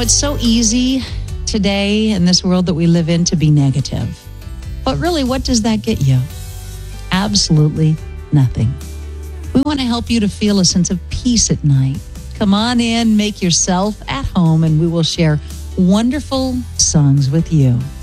It's so easy today in this world that we live in to be negative. But really, what does that get you? Absolutely nothing. We want to help you to feel a sense of peace at night. Come on in, make yourself at home, and we will share wonderful songs with you.